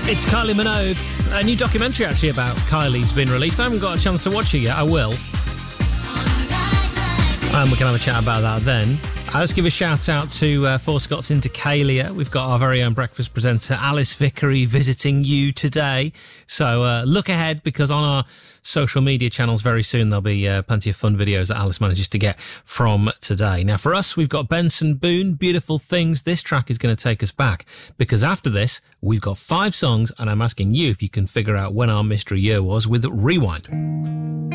It's Kylie Minogue. A new documentary actually about Kylie's been released. I haven't got a chance to watch it yet. I will. And we can have a chat about that then. Let's give a shout out to Four Scots into Calia. We've got our very own breakfast presenter Alice Vickery visiting you today. So look ahead, because on our social media channels very soon there'll be plenty of fun videos that Alice manages to get from today. Now for us, we've got Benson Boone, Beautiful Things. This track is going to take us back, because after this we've got 5 songs and I'm asking you if you can figure out when our mystery year was with Rewind.